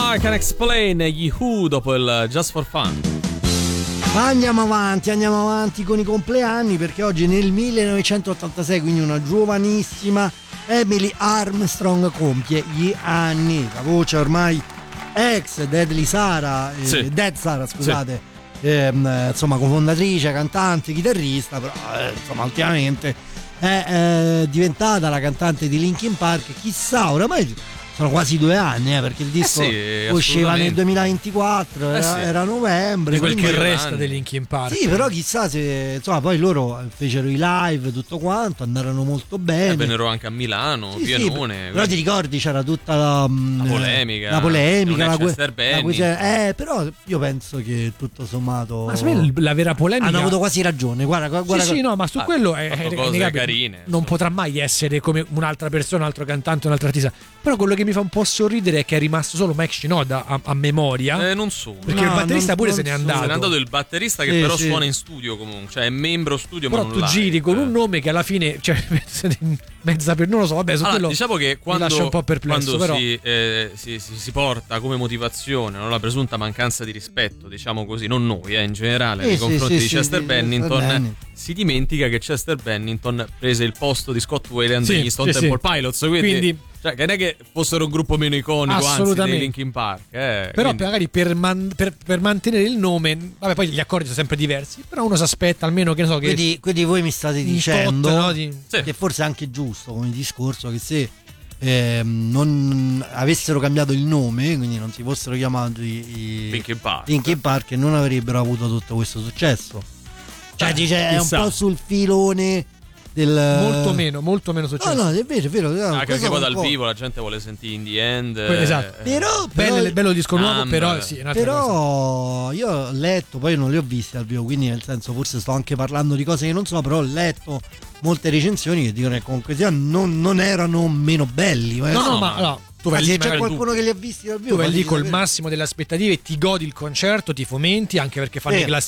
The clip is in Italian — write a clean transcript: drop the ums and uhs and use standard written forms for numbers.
I Can Explain, gli Who dopo il Just for Fun. Andiamo avanti con i compleanni, perché oggi nel 1986, quindi una giovanissima Emily Armstrong compie gli anni. La voce ormai ex Deadly Sara, sì. Dead Sara, scusate, sì. Insomma, cofondatrice, cantante, chitarrista, però insomma ultimamente è diventata la cantante di Linkin Park. Chissà, oramai sono quasi 2 anni, perché il disco usciva nel 2024, era novembre. Di quel che quindi resta dei Linkin Park. Sì, però chissà se insomma poi loro fecero i live, tutto quanto, andarono molto bene. Vennero anche a Milano, sì, pienone. Sì, però ti ricordi c'era tutta la polemica. La polemica, Chester Bennington. però io penso che tutto sommato. Ma la vera polemica. Hanno avuto quasi ragione. Guarda. Sì, no, ma su quello è cose carine. Non potrà mai essere come un'altra persona, un altro cantante, un altro artista. Però quello che mi fa un po' sorridere è che è rimasto solo Mike Shinoda a memoria. Non solo. Perché il batterista pure se n'è andato. Se n'è andato il batterista che però suona in studio comunque, cioè è membro studio, però ma non tu giri con un nome che alla fine, cioè, mezza per non lo so, vabbè, su quello diciamo che quando, mi lascia un po' perplesso, quando però si porta come motivazione, no, la presunta mancanza di rispetto, diciamo così, non noi, in generale, nei confronti di Chester Bennington, si dimentica che Chester Bennington prese il posto di Scott Weiland degli Stone Temple Pilots, quindi cioè, che non è che fossero un gruppo meno iconico, anzi, dei Linkin Park. Però magari per mantenere il nome, vabbè, poi gli accordi sono sempre diversi, però uno si aspetta almeno, che ne so, che quindi voi mi state dicendo tot, che forse è anche giusto come discorso, che se non avessero cambiato il nome, quindi non si fossero chiamati Linkin Park, non avrebbero avuto tutto questo successo. Cioè dice, è un po' sul filone molto meno successo. No, è vero. Anche perché poi dal vivo la gente vuole sentire In The End. Esatto. Però bello il disco nuovo, però sì. Però io ho letto, poi non li ho visti dal vivo, quindi nel senso forse sto anche parlando di cose che non so, però ho letto molte recensioni che dicono che comunque sia non erano meno belli. No, tu vai lì, c'è qualcuno che li ha visti dal vivo, tu vai lì col massimo delle aspettative, ti godi il concerto, ti fomenti, anche perché fanno